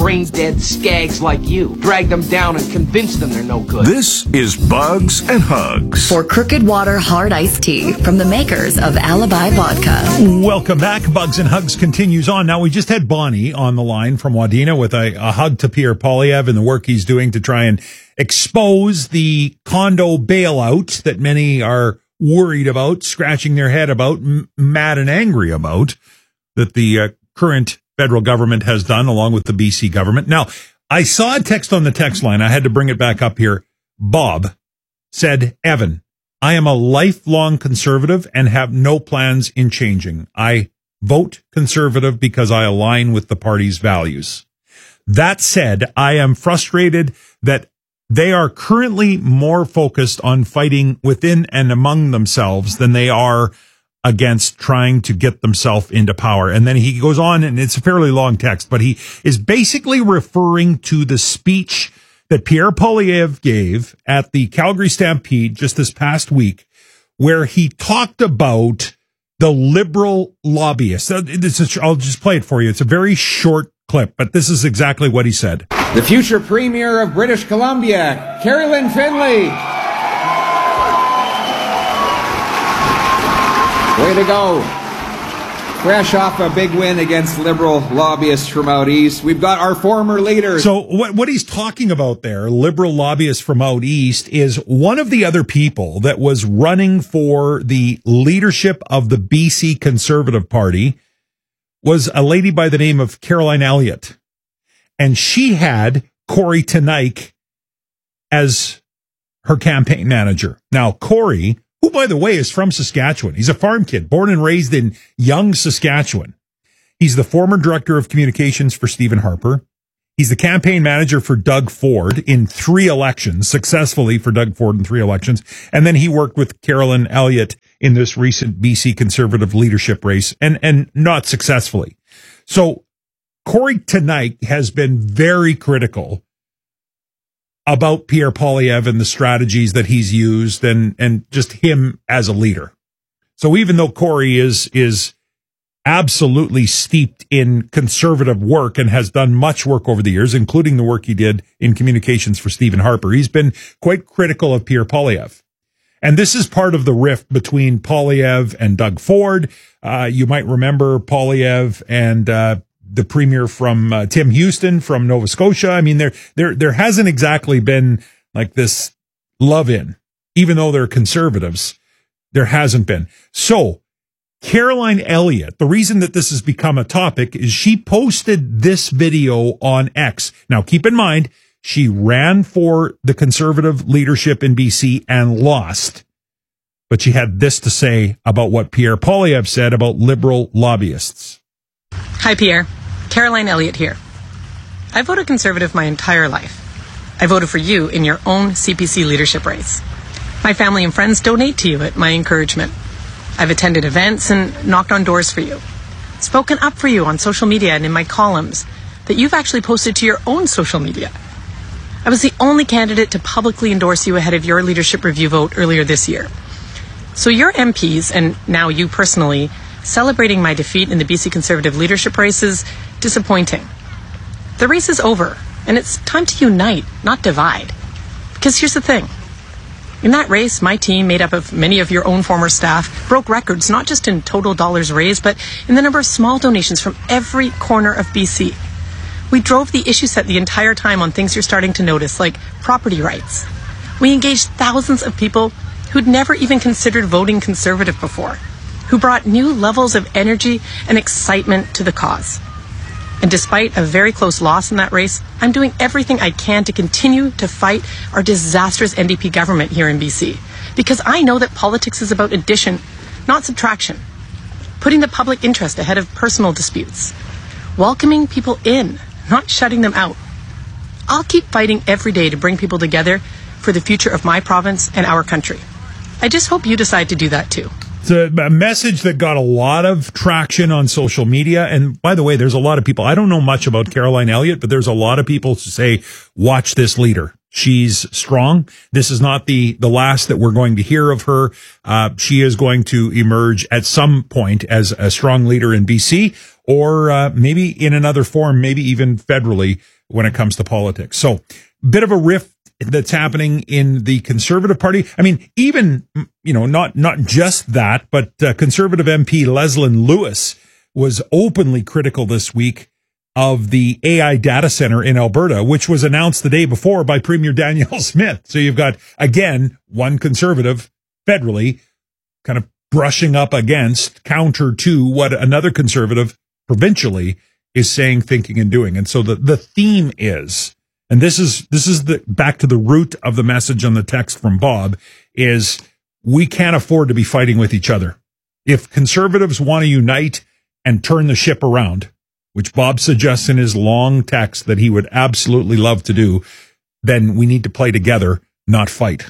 brain-dead skags like you. Drag them down and convince them they're no good. This is Bugs and Hugs. For Crooked Water Hard Iced Tea from the makers of Alibi Vodka. Welcome back. Bugs and Hugs continues on. Now, we just had Bonnie on the line from Wadena with a hug to Pierre Poilievre and the work he's doing to try and expose the condo bailout that many are worried about, scratching their head about, mad and angry about, that the current federal government has done along with the BC government. Now, I saw a text on the text line. I had to bring it back up here. Bob said, Evan, I am a lifelong conservative and have no plans in changing. I vote conservative because I align with the party's values. That said, I am frustrated that they are currently more focused on fighting within and among themselves than they are against trying to get themselves into power. And then he goes on, and it's a fairly long text, but he is basically referring to the speech that Pierre Poilievre gave at the Calgary Stampede just this past week, where he talked about the liberal lobbyists. I'll just play it for you. It's a very short clip, but this is exactly what he said. The future Premier of British Columbia, Carolyn Finlay. Way to go. Fresh off a big win against Liberal lobbyists from out east. We've got our former leaders. So what he's talking about there, Liberal lobbyists from out east, is one of the other people that was running for the leadership of the BC Conservative Party was a lady by the name of Caroline Elliott. And she had Corey Teneycke as her campaign manager. Now, Corey, who, by the way, is from Saskatchewan. He's a farm kid, born and raised in Young, Saskatchewan. He's the former director of communications for Stephen Harper. He's the campaign manager for Doug Ford in 3 elections, successfully for Doug Ford in 3 elections. And then he worked with Caroline Elliott in this recent BC Conservative leadership race, and not successfully. So Corey Teneycke has been very critical about Pierre Poilievre and the strategies that he's used and just him as a leader. So even though Corey is absolutely steeped in conservative work and has done much work over the years, including the work he did in communications for Stephen Harper, he's been quite critical of Pierre Poilievre. And this is part of the rift between Poilievre and Doug Ford. You might remember Poilievre and the premier from Tim Houston from Nova Scotia. I mean, there hasn't exactly been like this love-in, even though they're conservatives. There hasn't been. So Caroline Elliott, the reason that this has become a topic is she posted this video on X. Now, keep in mind, she ran for the conservative leadership in BC and lost. But she had this to say about what Pierre Poilievre said about liberal lobbyists. Hi, Pierre. Caroline Elliott here. I voted conservative my entire life. I voted for you in your own CPC leadership race. My family and friends donate to you at my encouragement. I've attended events and knocked on doors for you. Spoken up for you on social media and in my columns that you've actually posted to your own social media. I was the only candidate to publicly endorse you ahead of your leadership review vote earlier this year. So your MPs, and now you personally, celebrating my defeat in the BC Conservative leadership race is disappointing. The race is over, and it's time to unite, not divide. Because here's the thing. In that race, my team, made up of many of your own former staff, broke records not just in total dollars raised, but in the number of small donations from every corner of BC. We drove the issue set the entire time on things you're starting to notice, like property rights. We engaged thousands of people who'd never even considered voting Conservative before, who brought new levels of energy and excitement to the cause. And despite a very close loss in that race, I'm doing everything I can to continue to fight our disastrous NDP government here in BC. Because I know that politics is about addition, not subtraction. Putting the public interest ahead of personal disputes. Welcoming people in, not shutting them out. I'll keep fighting every day to bring people together for the future of my province and our country. I just hope you decide to do that too. It's a message that got a lot of traction on social media. And by the way, there's a lot of people, I don't know much about Caroline Elliott, but there's a lot of people who say, watch this leader. She's strong. This is not the last that we're going to hear of her. She is going to emerge at some point as a strong leader in BC, or maybe in another form, maybe even federally when it comes to politics. So, bit of a rift that's happening in the Conservative Party. I mean, even, not just that, but Conservative MP Leslyn Lewis was openly critical this week of the AI data center in Alberta, which was announced the day before by Premier Danielle Smith. So you've got, again, one Conservative federally kind of brushing up against, counter to what another Conservative provincially is saying, thinking, and doing. And so the theme is, and this is the back to the root of the message on the text from Bob, is we can't afford to be fighting with each other. If Conservatives want to unite and turn the ship around, which Bob suggests in his long text that he would absolutely love to do, then we need to play together, not fight.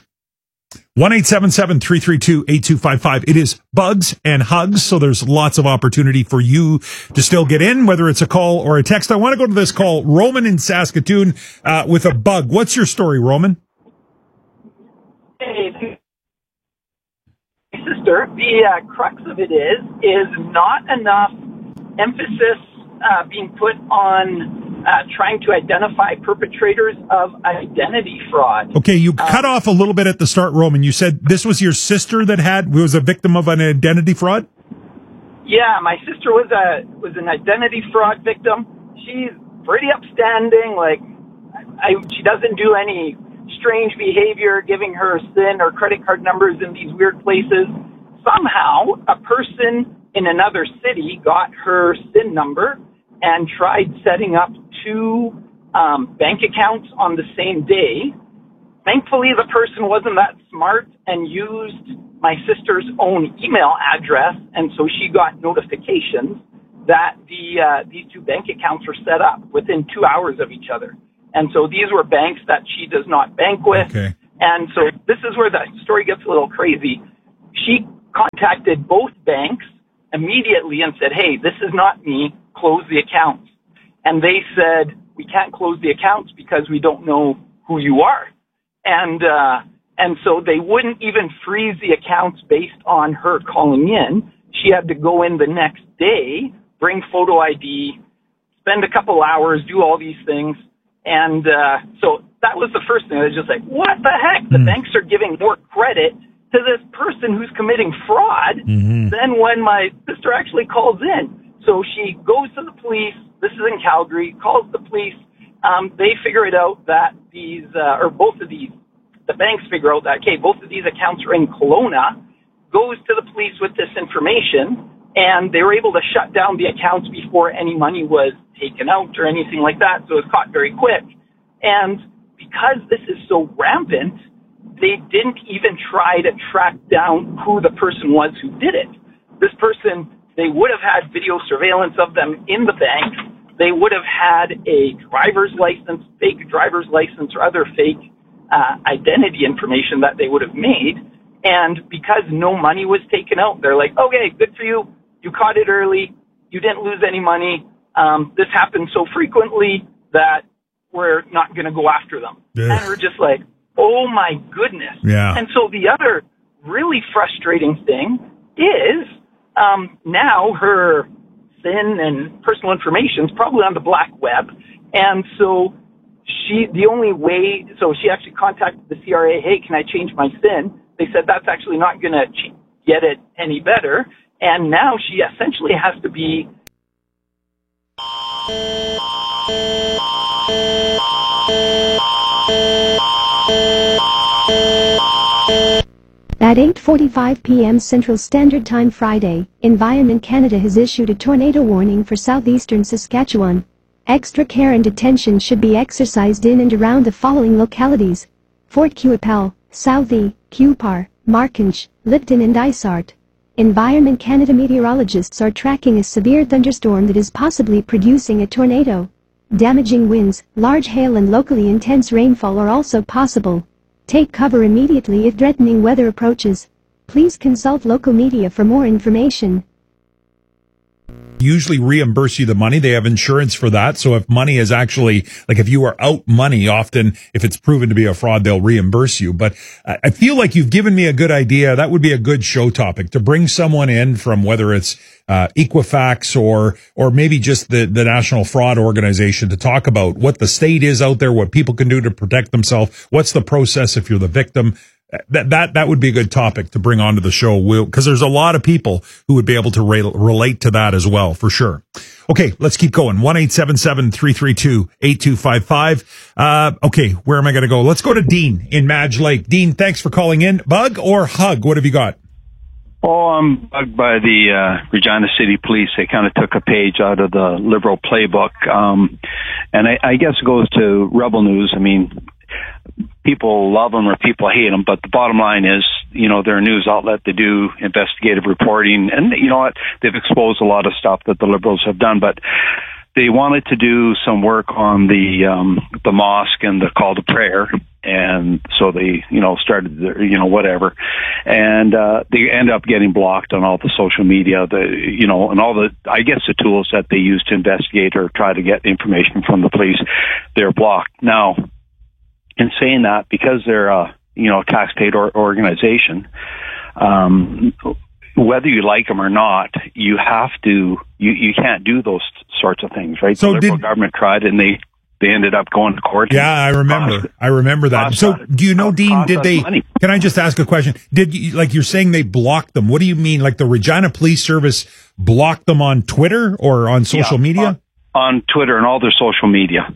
1-877-332-8255. It is Bugs and Hugs, so there's lots of opportunity for you to still get in, whether it's a call or a text. I want to go to this call. Roman in Saskatoon with a bug. What's your story, Roman? Hey, sister, the crux of it is not enough emphasis being put on trying to identify perpetrators of identity fraud. Okay, you cut off a little bit at the start, Roman. You said this was your sister that was a victim of an identity fraud? Yeah, my sister was an identity fraud victim. She's pretty upstanding. She doesn't do any strange behavior, giving her SIN or credit card numbers in these weird places. Somehow, a person in another city got her SIN number and tried setting up two bank accounts on the same day. Thankfully, the person wasn't that smart and used my sister's own email address, and so she got notifications that these two bank accounts were set up within 2 hours of each other. And so these were banks that she does not bank with. Okay. And so this is where the story gets a little crazy. She contacted both banks immediately and said, hey, this is not me, close the accounts. And they said, we can't close the accounts because we don't know who you are. And so they wouldn't even freeze the accounts based on her calling in. She had to go in the next day, bring photo ID, spend a couple hours, do all these things. And so that was the first thing. I was just like, what the heck? The banks are giving more credit to this person who's committing fraud than when my sister actually calls in. So she goes to the police. This is in Calgary, calls the police. They figure it out that both of these, the banks figure out that, okay, both of these accounts are in Kelowna, goes to the police with this information, and they were able to shut down the accounts before any money was taken out or anything like that. So it was caught very quick. And because this is so rampant, they didn't even try to track down who the person was who did it. This person, they would have had video surveillance of them in the bank. They would have had a driver's license, fake driver's license, or other fake identity information that they would have made. And because no money was taken out, they're like, okay, good for you. You caught it early. You didn't lose any money. This happens so frequently that we're not going to go after them. Ugh. And we're just like, oh my goodness. Yeah. And so the other really frustrating thing is now her SIN and personal information is probably on the black web. And so she actually contacted the CRA, hey, can I change my SIN? They said that's actually not going to get it any better. And now she essentially has to be... At 8:45 p.m. Central Standard Time Friday, Environment Canada has issued a tornado warning for southeastern Saskatchewan. Extra care and attention should be exercised in and around the following localities: Fort Qu'Appelle, Southey, Cupar, Markinch, Lipton and Dysart. Environment Canada meteorologists are tracking a severe thunderstorm that is possibly producing a tornado. Damaging winds, large hail and locally intense rainfall are also possible. Take cover immediately if threatening weather approaches. Please consult local media for more information. usually reimburse you the money. They have insurance for that. So if money is actually, like if you are out money, often if it's proven to be a fraud, they'll reimburse you. But I feel like you've given me a good idea. That would be a good show topic to bring someone in from whether it's Equifax or maybe just the National Fraud Organization to talk about what the state is out there, what people can do to protect themselves. What's the process if you're the victim? That would be a good topic to bring onto the show, because there's a lot of people who would be able to relate to that as well, for sure. Okay, let's keep going. 1-877-332-8255. Okay, where am I going to go? Let's go to Dean in Madge Lake. Dean, thanks for calling in. Bug or hug? What have you got? Oh, I'm bugged by the Regina City Police. They kind of took a page out of the Liberal playbook. And I guess it goes to Rebel News. I mean, people love them or people hate them, but the bottom line is, they're a news outlet. They do investigative reporting, and you know what? They've exposed a lot of stuff that the Liberals have done, but they wanted to do some work on the mosque and the call to prayer, and so they, started, whatever, and they end up getting blocked on all the social media, and all the, I guess, the tools that they use to investigate or try to get information from the police. They're blocked now. In saying that, because they're a tax-paid organization, whether you like them or not, you have to. You can't do those sorts of things, right? So the Liberal government tried, and they ended up going to court. Yeah, I remember that. So, do you know, Dean? Did they? Money. Can I just ask a question? Did you, like, you're saying they blocked them? What do you mean? Like the Regina Police Service blocked them on Twitter or on social media? On Twitter and all their social media.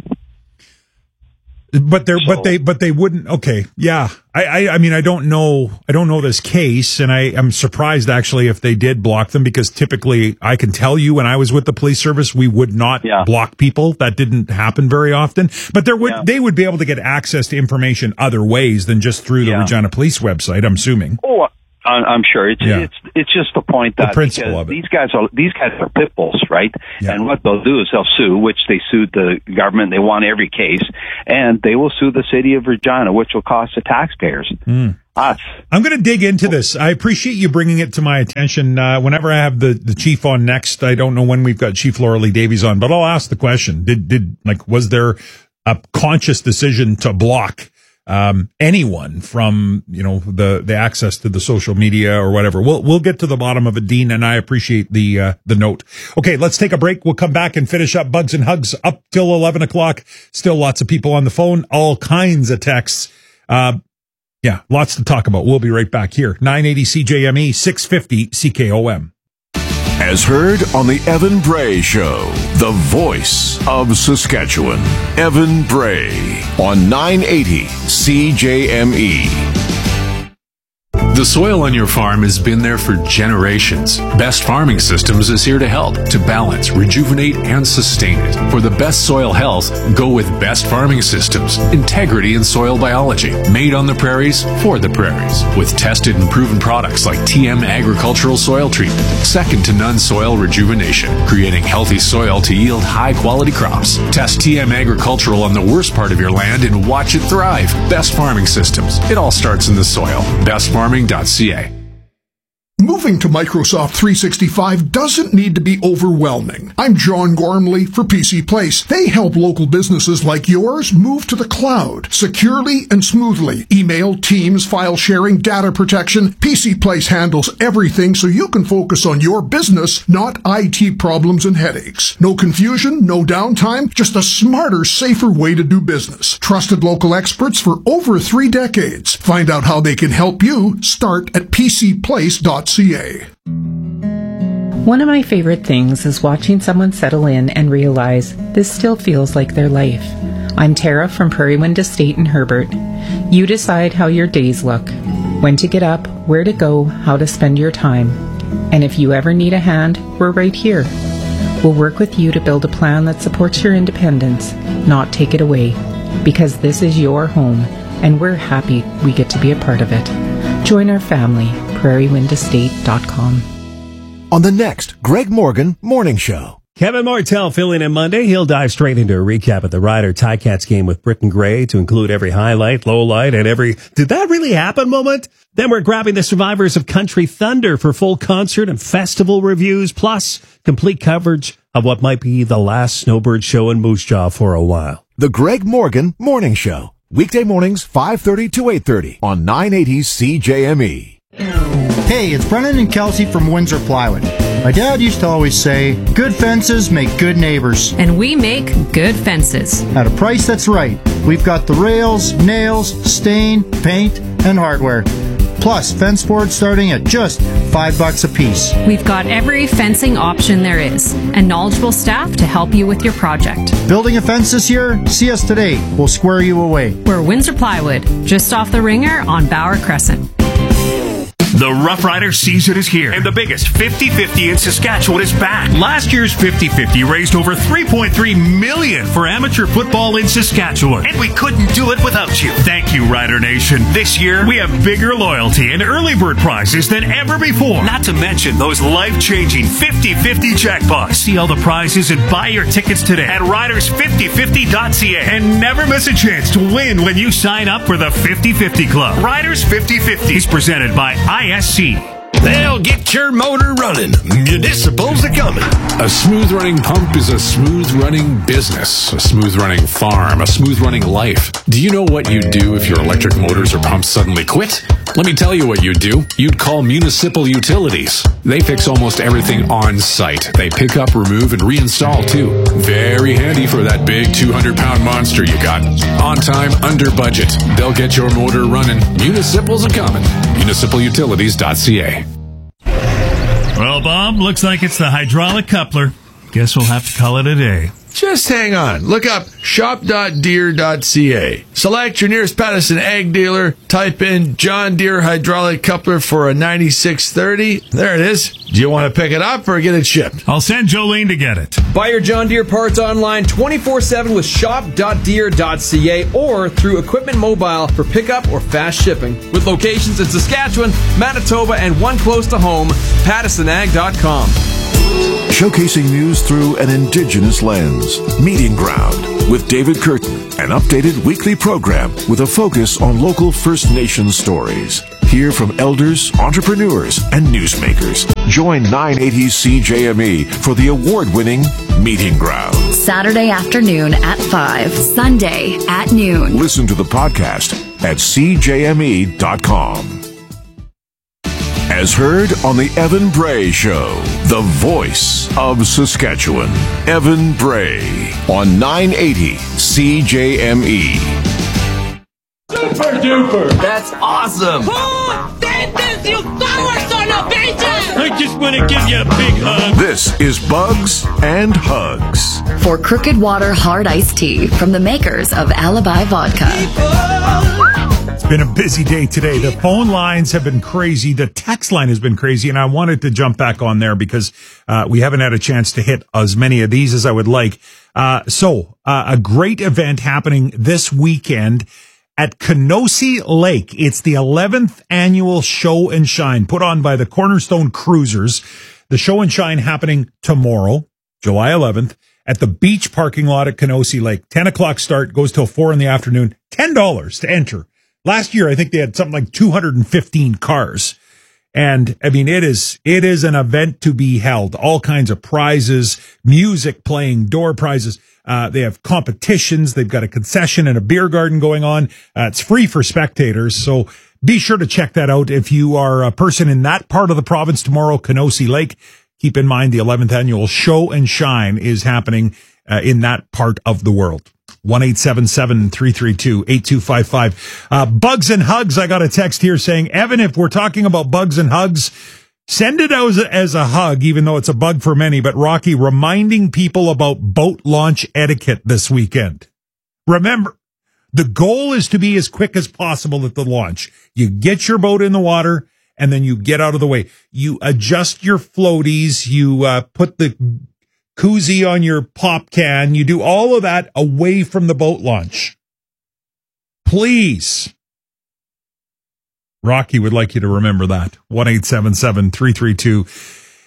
But they wouldn't. Okay. Yeah. I mean, I don't know this case, and I'm surprised actually if they did block them, because typically I can tell you when I was with the police service, we would not block people. That didn't happen very often, but they would be able to get access to information other ways than just through the Regina Police website, I'm assuming. Oh, I'm sure it's just the point that the principle of it. These guys are pit bulls, right? Yeah. And what they'll do is they'll sue, which they sued the government. They won every case, and they will sue the city of Regina, which will cost the taxpayers. Us. I'm going to dig into this. I appreciate you bringing it to my attention. Whenever I have the chief on next, I don't know when we've got Chief Laura Lee Davies on, but I'll ask the question: was there a conscious decision to block anyone from, the access to the social media or whatever? We'll get to the bottom of it, Dean, and I appreciate the note. Okay, let's take a break. We'll come back and finish up Bugs and Hugs up till 11 o'clock. Still lots of people on the phone, all kinds of texts. Lots to talk about. We'll be right back here. 980 CJME, 650 CKOM. As heard on the Evan Bray Show, the voice of Saskatchewan. Evan Bray on 980 CJME. The soil on your farm has been there for generations. Best Farming Systems is here to help, to balance, rejuvenate, and sustain it. For the best soil health, go with Best Farming Systems. Integrity in soil biology. Made on the prairies, for the prairies. With tested and proven products like TM Agricultural Soil Treatment. Second to none soil rejuvenation. Creating healthy soil to yield high-quality crops. Test TM Agricultural on the worst part of your land and watch it thrive. Best Farming Systems. It all starts in the soil. BestFarming.ca. Moving to Microsoft 365 doesn't need to be overwhelming. I'm John Gormley for PC Place. They help local businesses like yours move to the cloud securely and smoothly. Email, Teams, file sharing, data protection. PC Place handles everything so you can focus on your business, not IT problems and headaches. No confusion, no downtime, just a smarter, safer way to do business. Trusted local experts for over 3 decades. Find out how they can help you. Start at pcplace.ca. One of my favorite things is watching someone settle in and realize this still feels like their life. I'm Tara from Prairie Wind Estate in Herbert. You decide how your days look, when to get up, where to go, how to spend your time. And if you ever need a hand, we're right here. We'll work with you to build a plan that supports your independence, not take it away. Because this is your home, and we're happy we get to be a part of it. Join our family, prairiewindestate.com. On the next Greg Morgan Morning Show. Kevin Martell filling in Monday. He'll dive straight into a recap of the Rider Ticats game with Britton Gray to include every highlight, low light, and every "did that really happen" moment. Then we're grabbing the survivors of Country Thunder for full concert and festival reviews, plus complete coverage of what might be the last snowbird show in Moose Jaw for a while. The Greg Morgan Morning Show. Weekday mornings, 5:30 to 8:30 on 980 CJME. Hey, it's Brennan and Kelsey from Windsor Plywood. My dad used to always say, good fences make good neighbors. And we make good fences. At a price that's right. We've got the rails, nails, stain, paint, and hardware. Plus, fence boards starting at just $5 a piece. We've got every fencing option there is, and knowledgeable staff to help you with your project. Building a fence this year? See us today. We'll square you away. We're Windsor Plywood, just off the Ringer on Bauer Crescent. The Rough Rider season is here, and the biggest 50-50 in Saskatchewan is back. Last year's 50-50 raised over $3.3 million for amateur football in Saskatchewan, and we couldn't do it without you. Thank you, Rider Nation. This year, we have bigger loyalty and early bird prizes than ever before. Not to mention those life-changing 50-50 jackpots. See all the prizes and buy your tickets today at riders5050.ca, and never miss a chance to win when you sign up for the 50-50 Club. Riders 50-50 is presented by ISC. They'll get your motor running. Municipals are coming. A smooth running pump is a smooth running business, a smooth running farm, a smooth running life. Do you know what you'd do if your electric motors or pumps suddenly quit? Let me tell you what you'd do. You'd call Municipal Utilities. They fix almost everything on site. They pick up, remove, and reinstall too. Very handy for that big 200-pound monster you got. On time, under budget. They'll get your motor running. Municipals are coming. MunicipalUtilities.ca. Well, Bob, looks like it's the hydraulic coupler. Guess we'll have to call it a day. Just hang on. Look up shop.deere.ca. Select your nearest Patterson ag dealer. Type in John Deere hydraulic coupler for a 9630. There it is. Do you want to pick it up or get it shipped? I'll send Jolene to get it. Buy your John Deere parts online 24/7 with shop.deere.ca or through Equipment Mobile for pickup or fast shipping. With locations in Saskatchewan, Manitoba, and one close to home, PattersonAg.com. Showcasing news through an Indigenous lens. Meeting Ground with David Curtin, an updated weekly program with a focus on local First Nations stories. Hear from elders, entrepreneurs, and newsmakers. Join 980 CJME for the award-winning Meeting Ground. Saturday afternoon at 5, Sunday at noon. Listen to the podcast at cjme.com. As heard on the Evan Bray Show, the voice of Saskatchewan. Evan Bray on 980 CJME. Super duper! That's awesome! Who did this, you power son of bitches? I just want to give you a big hug. This is Bugs and Hugs. For Crooked Water Hard Iced Tea from the makers of Alibi Vodka. It's been a busy day today. The phone lines have been crazy. The text line has been crazy. And I wanted to jump back on there because we haven't had a chance to hit as many of these as I would like. So a great event happening this weekend at Kenosee Lake. It's the 11th annual Show and Shine put on by the Cornerstone Cruisers. The Show and Shine happening tomorrow, July 11th, at the beach parking lot at Kenosee Lake. 10 o'clock start, goes till 4 in the afternoon. $10 to enter. Last year, I think they had something like 215 cars. And I mean, it is an event to be held. All kinds of prizes, music playing, door prizes. They have competitions. They've got a concession and a beer garden going on. It's free for spectators. So be sure to check that out. If you are a person in that part of the province tomorrow, Kenosee Lake, keep in mind the 11th annual Show and Shine is happening in that part of the world. 1-877-332-8255. Bugs and Hugs. I got a text here saying, Evan, if we're talking about bugs and hugs, send it out as a hug, even though it's a bug for many. But Rocky, reminding people about boat launch etiquette this weekend. Remember, the goal is to be as quick as possible at the launch. You get your boat in the water and then you get out of the way. You adjust your floaties. You put the koozie on your pop can. You do all of that away from the boat launch. Please. Rocky would like you to remember that. 1-877-332-8255.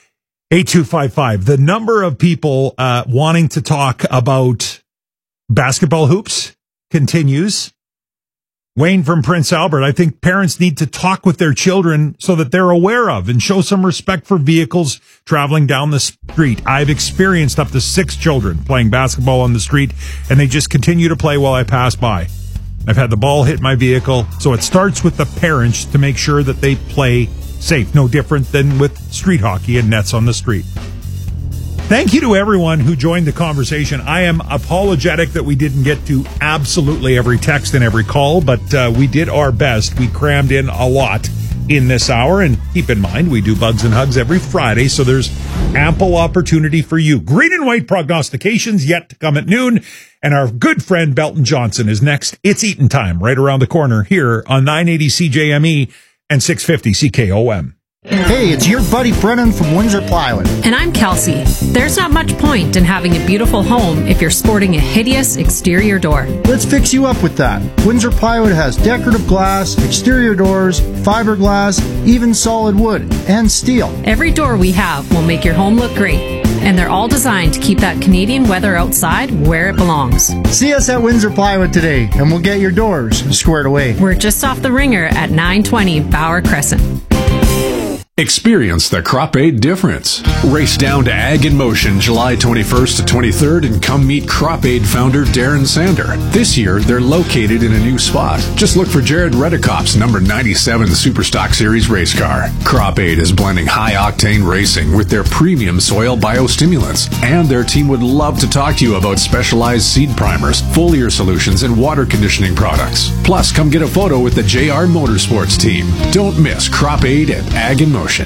8255. The number of people wanting to talk about basketball hoops continues. Wayne from Prince Albert, I think parents need to talk with their children so that they're aware of and show some respect for vehicles traveling down the street. I've experienced up to 6 children playing basketball on the street, and they just continue to play while I pass by. I've had the ball hit my vehicle, so it starts with the parents to make sure that they play safe. No different than with street hockey and nets on the street. Thank you to everyone who joined the conversation. I am apologetic that we didn't get to absolutely every text and every call, but we did our best. We crammed in a lot in this hour, and keep in mind, we do Bugs and Hugs every Friday, so there's ample opportunity for you. Green and white prognostications yet to come at noon, and our good friend Belton Johnson is next. It's Eaton time right around the corner here on 980 CJME and 650 CKOM. Hey, it's your buddy Brennan from Windsor Plywood. And I'm Kelsey. There's not much point in having a beautiful home if you're sporting a hideous exterior door. Let's fix you up with that. Windsor Plywood has decorative glass, exterior doors, fiberglass, even solid wood, and steel. Every door we have will make your home look great. And they're all designed to keep that Canadian weather outside where it belongs. See us at Windsor Plywood today, and we'll get your doors squared away. We're just off the Ringer at 920 Bauer Crescent. Experience the Crop Aid difference. Race down to Ag in Motion July 21st to 23rd and come meet Crop Aid founder Darren Sander. This year, they're located in a new spot. Just look for Jared Redekop's number 97 Superstock Series race car. Crop Aid is blending high-octane racing with their premium soil biostimulants. And their team would love to talk to you about specialized seed primers, foliar solutions, and water conditioning products. Plus, come get a photo with the JR Motorsports team. Don't miss Crop Aid at Ag in Motion.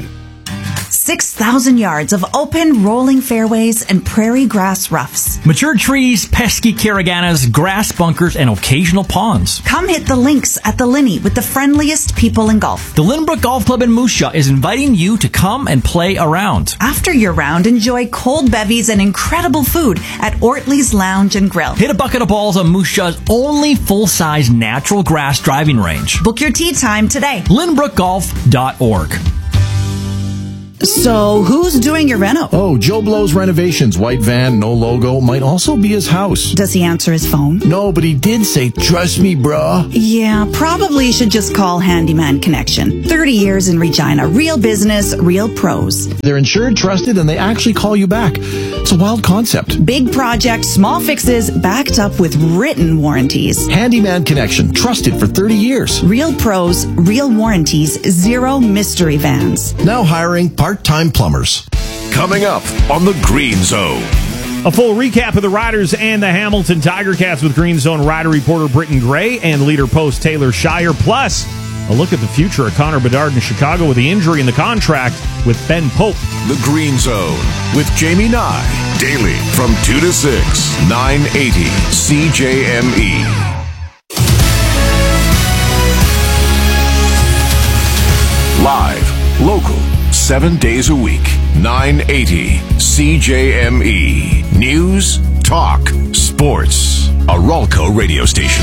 6,000 yards of open, rolling fairways and prairie grass roughs. Mature trees, pesky caraganas, grass bunkers, and occasional ponds. Come hit the links at the Linney with the friendliest people in golf. The Lynbrook Golf Club in Moose Jaw is inviting you to come and play around. After your round, enjoy cold bevies and incredible food at Ortley's Lounge and Grill. Hit a bucket of balls on Moose Jaw's only full-size natural grass driving range. Book your tee time today. LynbrookGolf.org. So, who's doing your reno? Oh, Joe Blow's Renovations. White van, no logo. Might also be his house. Does he answer his phone? No, but he did say, trust me, bruh. Yeah, probably should just call Handyman Connection. 30 years in Regina. Real business, real pros. They're insured, trusted, and they actually call you back. It's a wild concept. Big project, small fixes, backed up with written warranties. Handyman Connection. Trusted for 30 years. Real pros, real warranties, zero mystery vans. Now hiring part-time plumbers. Coming up on the Green Zone. A full recap of the Riders and the Hamilton Tiger Cats with Green Zone rider reporter Britton Gray and leader post Taylor Shire. Plus, a look at the future of Connor Bedard in Chicago with the injury in the contract with Ben Pope. The Green Zone with Jamie Nye. Daily from 2 to 6, 980 CJME. Live, local, 7 days a week, 980 CJME. News, talk, sports. A Ralco radio station.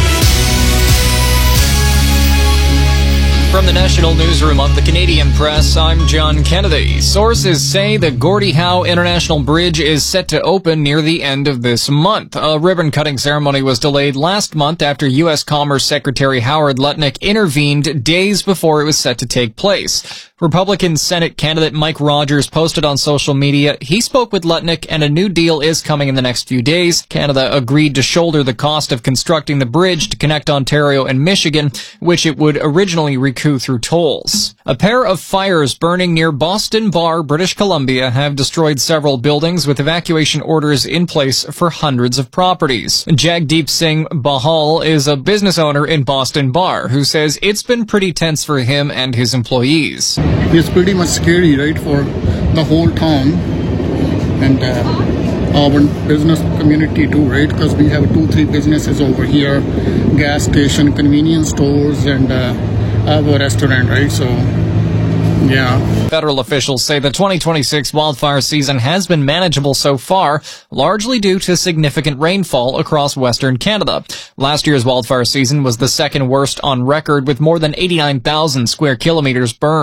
From the National Newsroom of the Canadian Press, I'm John Kennedy. Sources say the Gordie Howe International Bridge is set to open near the end of this month. A ribbon-cutting ceremony was delayed last month after U.S. Commerce Secretary Howard Lutnick intervened days before it was set to take place. Republican Senate candidate Mike Rogers posted on social media he spoke with Lutnick and a new deal is coming in the next few days. Canada agreed to shoulder the cost of constructing the bridge to connect Ontario and Michigan, which it would originally recoup through tolls. A pair of fires burning near Boston Bar, British Columbia, have destroyed several buildings with evacuation orders in place for hundreds of properties. Jagdeep Singh Bahal is a business owner in Boston Bar who says it's been pretty tense for him and his employees. It's pretty much scary, right, for the whole town and our business community too, right, because we have 2-3 businesses over here, gas station, convenience stores, and our restaurant, right, so yeah. Federal officials say the 2026 wildfire season has been manageable so far, largely due to significant rainfall across Western Canada. Last year's wildfire season was the second worst on record with more than 89,000 square kilometers burned.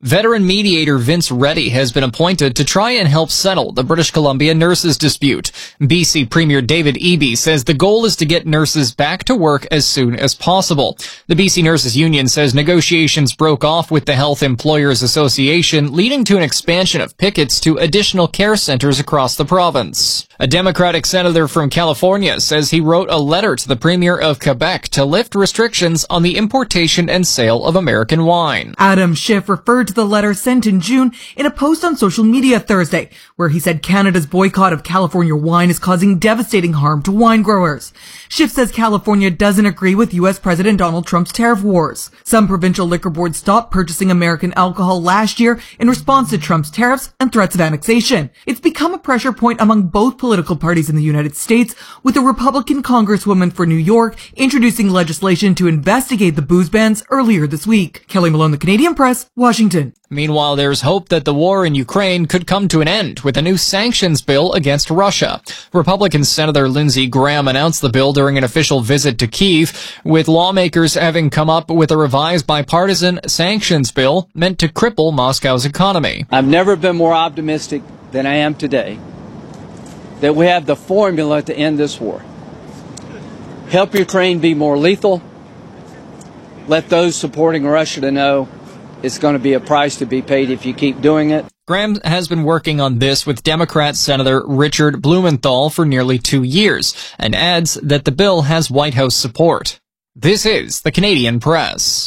Veteran mediator Vince Reddy has been appointed to try and help settle the British Columbia nurses dispute. BC Premier David Eby says the goal is to get nurses back to work as soon as possible. The BC Nurses Union says negotiations broke off with the Health Employers Association, leading to an expansion of pickets to additional care centers across the province. A Democratic senator from California says he wrote a letter to the Premier of Quebec to lift restrictions on the importation and sale of American wine. Adam Schiff referred to the letter sent in June in a post on social media Thursday, where he said Canada's boycott of California wine is causing devastating harm to wine growers. Schiff says California doesn't agree with U.S. President Donald Trump's tariff wars. Some provincial liquor boards stopped purchasing American alcohol last year in response to Trump's tariffs and threats of annexation. It's become a pressure point among both political parties in the United States, with a Republican Congresswoman for New York introducing legislation to investigate the booze bans earlier this week. Kelly Malone, The Canadian Press, Washington. Meanwhile, there's hope that the war in Ukraine could come to an end with a new sanctions bill against Russia. Republican Senator Lindsey Graham announced the bill during an official visit to Kyiv, with lawmakers having come up with a revised bipartisan sanctions bill meant to cripple Moscow's economy. I've never been more optimistic than I am today that we have the formula to end this war. Help Ukraine be more lethal. Let those supporting Russia to know it's going to be a price to be paid if you keep doing it. Graham has been working on this with Democrat Senator Richard Blumenthal for nearly 2 years and adds that the bill has White House support. This is the Canadian Press.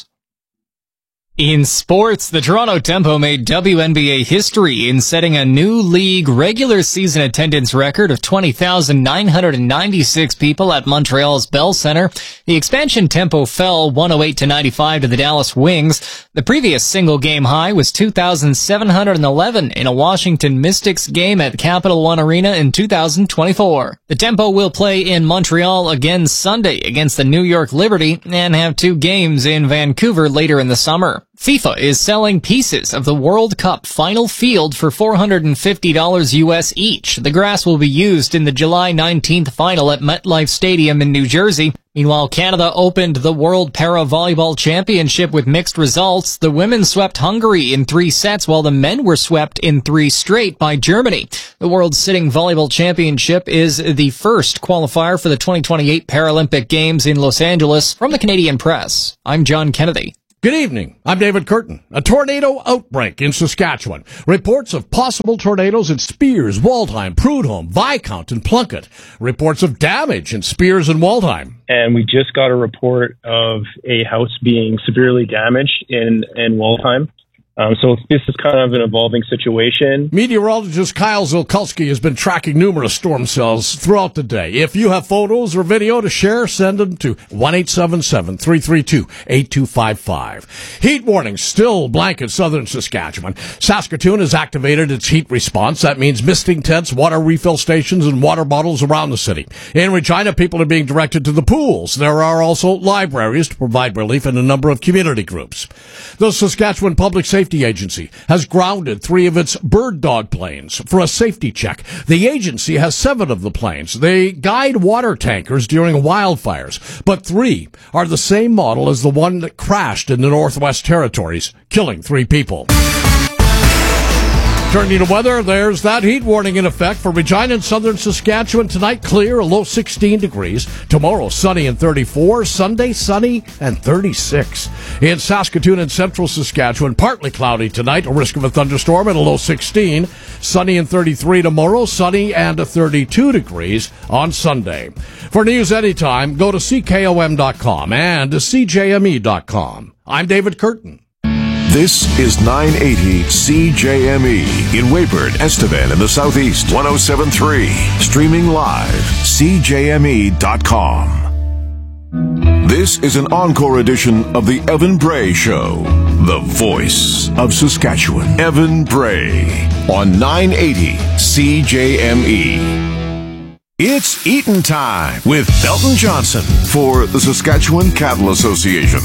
In sports, the Toronto Tempo made WNBA history in setting a new league regular season attendance record of 20,996 people at Montreal's Bell Centre. The expansion Tempo fell 108-95 to the Dallas Wings. The previous single game high was 2,711 in a Washington Mystics game at Capital One Arena in 2024. The Tempo will play in Montreal again Sunday against the New York Liberty and have 2 games in Vancouver later in the summer. FIFA is selling pieces of the World Cup final field for $450 US each. The grass will be used in the July 19th final at MetLife Stadium in New Jersey. Meanwhile, Canada opened the World Para-Volleyball Championship with mixed results. The women swept Hungary in 3 sets, while the men were swept in 3 straight by Germany. The World Sitting Volleyball Championship is the first qualifier for the 2028 Paralympic Games in Los Angeles. From the Canadian Press, I'm John Kennedy. Good evening. I'm David Curtin. A tornado outbreak in Saskatchewan. Reports of possible tornadoes in Spears, Waldheim, Prudhomme, Viscount, and Plunkett. Reports of damage in Spears and Waldheim. And we just got a report of a house being severely damaged in Waldheim. So this is kind of an evolving situation. Meteorologist Kyle Zilkulski has been tracking numerous storm cells throughout the day. If you have photos or video to share, send them to 1-877-332-8255. Heat warning still blanket southern Saskatchewan. Saskatoon has activated its heat response. That means misting tents, water refill stations, and water bottles around the city. In Regina, people are being directed to the pools. There are also libraries to provide relief in a number of community groups. The Saskatchewan Public Safety Agency has grounded 3 of its bird dog planes for a safety check. The agency has 7 of the planes. They guide water tankers during wildfires, but 3 are the same model as the one that crashed in the Northwest Territories, killing 3 people. Turning to weather, there's that heat warning in effect for Regina and southern Saskatchewan. Tonight, clear, a low 16 degrees. Tomorrow, sunny and 34. Sunday, sunny and 36. In Saskatoon and central Saskatchewan, partly cloudy tonight, a risk of a thunderstorm at a low 16. Sunny and 33 tomorrow, sunny and 32 degrees on Sunday. For news anytime, go to CKOM.com and CJME.com. I'm David Curtin. This is 980 CJME in Weyburn, Estevan in the Southeast. 107.3. Streaming live. CJME.com. This is an encore edition of the Evan Bray Show. The voice of Saskatchewan. Evan Bray on 980 CJME. It's eatin' time with Belton Johnson for the Saskatchewan Cattle Association.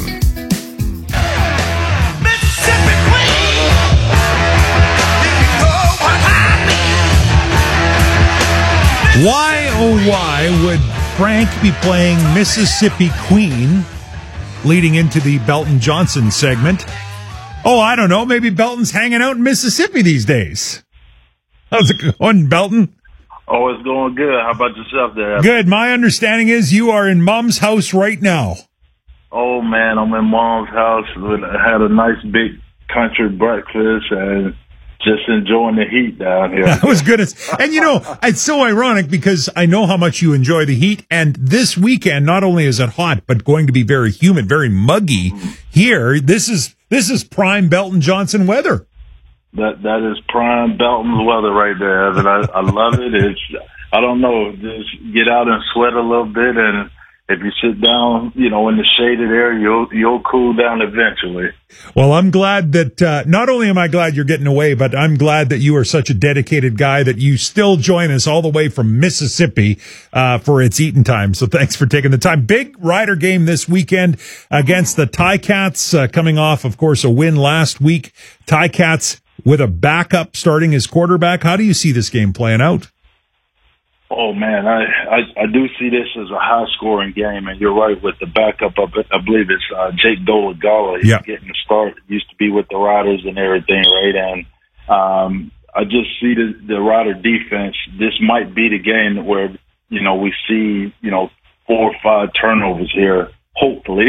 Why, oh why, would Frank be playing Mississippi Queen leading into the Belton Johnson segment? Oh, I don't know. Maybe Belton's hanging out in Mississippi these days. How's it going, Belton? Oh, it's going good. How about yourself there? Good. My understanding is you are in Mom's house right now. Oh, man, I'm in Mom's house. I had a nice big country breakfast and just enjoying the heat down here. That was good. And, it's so ironic because I know how much you enjoy the heat. And this weekend, not only is it hot, but going to be very humid, very muggy here. This is prime Belton Johnson weather. That is prime Belton's weather right there, Evan. I love it. I don't know, just get out and sweat a little bit, and if you sit down, in the shaded area, you'll cool down eventually. Well, I'm glad that not only am I glad you're getting away, but I'm glad that you are such a dedicated guy that you still join us all the way from Mississippi for It's Eatin' Time. So thanks for taking the time. Big Rider game this weekend against the Ticats, coming off, of course, a win last week. Ticats with a backup starting as quarterback. How do you see this game playing out? Oh, man, I do see this as a high-scoring game, and you're right with the backup of it. I believe it's Jake Dolegala. He's getting the start. Used to be with the Riders and everything, right? And I just see the Rider defense. This might be the game where, we see, 4 or 5 turnovers here, hopefully.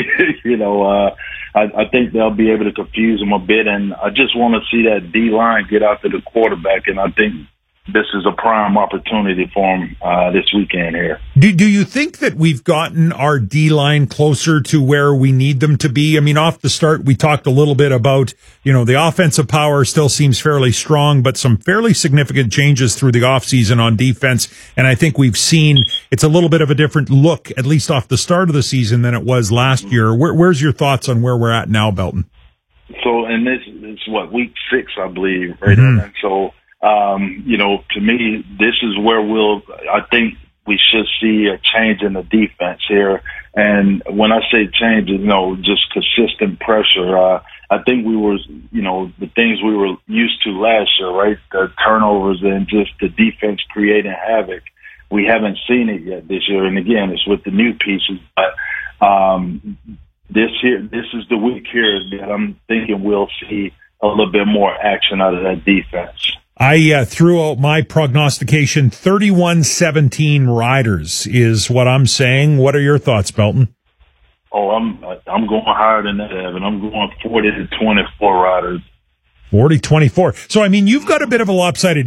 I think they'll be able to confuse them a bit, and I just want to see that D-line get after the quarterback, and I think this is a prime opportunity for him this weekend here. Do you think that we've gotten our D-line closer to where we need them to be? I mean, off the start, we talked a little bit about, the offensive power still seems fairly strong, but some fairly significant changes through the offseason on defense. And I think we've seen it's a little bit of a different look, at least off the start of the season, than it was last year. Where's your thoughts on where we're at now, Belton? So, and this is week 6, I believe, right? And so, to me, this is where I think we should see a change in the defense here. And when I say change, just consistent pressure. I think we were, the things we were used to last year, right? The turnovers and just the defense creating havoc. We haven't seen it yet this year. And again, it's with the new pieces. But this is the week here that I'm thinking we'll see a little bit more action out of that defense. I threw out my prognostication. 31-17 Riders is what I'm saying. What are your thoughts, Belton? Oh, I'm going higher than that, Evan. I'm going 40-24 Riders. 40-24. So, I mean, you've got a bit of a lopsided